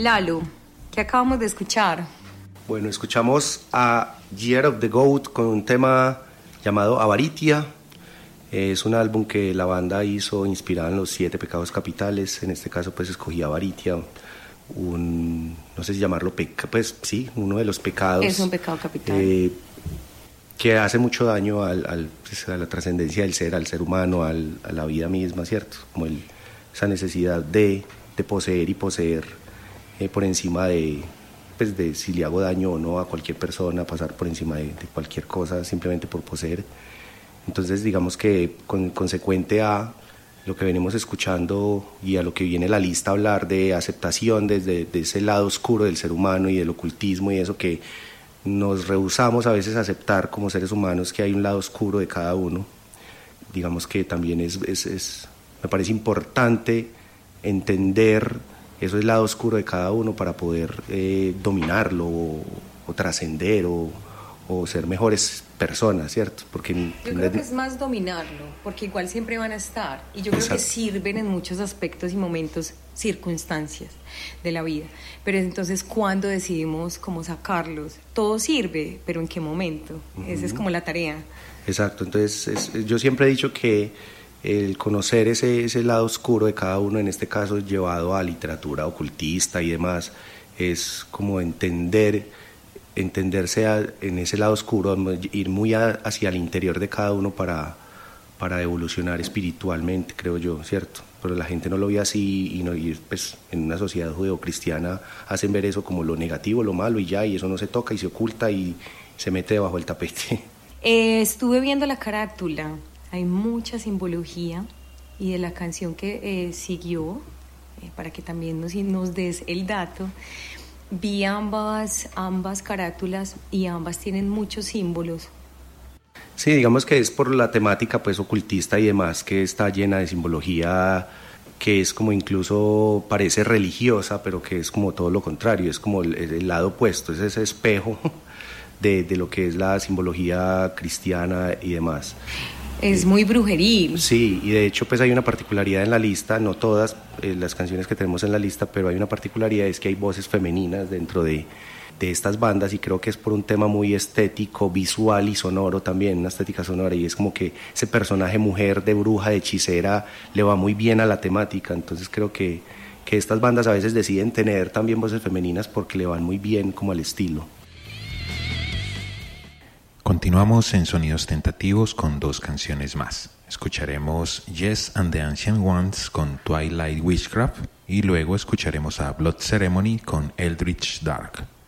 Lalo, ¿qué acabamos de escuchar? Bueno, escuchamos a Year of the Goat con un tema llamado Avaritia. Es un álbum que la banda hizo inspirado en los 7 pecados capitales. En este caso pues escogí Avaritia, no sé si llamarlo pues sí, uno de los pecados. Es un pecado capital. Que hace mucho daño a la trascendencia del ser, al ser humano, a la vida misma, ¿cierto? Como esa necesidad de poseer y poseer por encima de si le hago daño o no a cualquier persona, pasar por encima de cualquier cosa simplemente por poseer. Entonces digamos que consecuente a lo que venimos escuchando y a lo que viene la lista a hablar de aceptación desde ese lado oscuro del ser humano y del ocultismo y eso que nos rehusamos a veces a aceptar como seres humanos, que hay un lado oscuro de cada uno. Digamos que también me parece importante entender eso, el lado oscuro de cada uno, para poder dominarlo o trascender o ser mejores personas, ¿cierto? Porque yo creo que es más dominarlo, porque igual siempre van a estar, y yo creo que sirven en muchos aspectos y momentos, circunstancias de la vida, pero entonces ¿cuándo decidimos cómo sacarlos? Todo sirve, pero ¿en qué momento? Esa es como la tarea. Exacto, entonces yo siempre he dicho que el conocer ese lado oscuro de cada uno, en este caso llevado a literatura ocultista y demás, es como entenderse en ese lado oscuro, ir muy hacia el interior de cada uno para evolucionar espiritualmente, creo yo, ¿cierto? Pero la gente no lo ve así, y pues en una sociedad judeocristiana hacen ver eso como lo negativo, lo malo y ya, y eso no se toca y se oculta y se mete debajo del tapete. Estuve viendo la carátula, hay mucha simbología, y de la canción que siguió, para que también nos des el dato, vi ambas carátulas y ambas tienen muchos símbolos. Sí, digamos que es por la temática pues ocultista y demás, que está llena de simbología que es como incluso parece religiosa, pero que es como todo lo contrario, es como el lado opuesto, es ese espejo de lo que es la simbología cristiana y demás. Es muy brujeril. Sí, y de hecho pues hay una particularidad en la lista, no todas las canciones que tenemos en la lista, pero hay una particularidad, es que hay voces femeninas dentro de estas bandas, y creo que es por un tema muy estético, visual y sonoro también, una estética sonora, y es como que ese personaje mujer de bruja, de hechicera, le va muy bien a la temática. Entonces creo que estas bandas a veces deciden tener también voces femeninas porque le van muy bien como al estilo. Continuamos en Sonidos Tentativos con 2 canciones más. Escucharemos Yes and the Ancient Ones con Twilight Witchcraft y luego escucharemos a Blood Ceremony con Eldritch Dark.